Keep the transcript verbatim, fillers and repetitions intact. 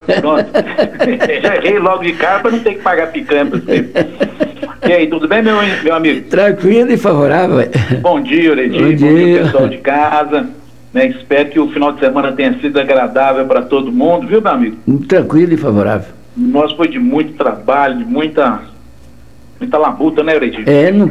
Pronto. Já errei logo de cara para não ter que pagar picanha para você. E aí, tudo bem, meu, meu amigo? Tranquilo e favorável. Bom dia, Oredi. Bom, Bom dia, pessoal de casa. Né? Espero que o final de semana tenha sido agradável para todo mundo, viu, meu amigo? Tranquilo e favorável. Nós foi de muito trabalho, de muita, muita labuta, né, Oredi? É, não